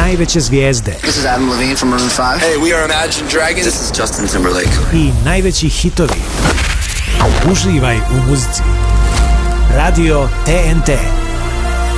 najveće zvijezde. This is Adam Levine from Maroon 5. Hey, we are Imagine Dragons. This is Justin Timberlake. I najveći hitovi. Uživaj u muzici. Radio TNT.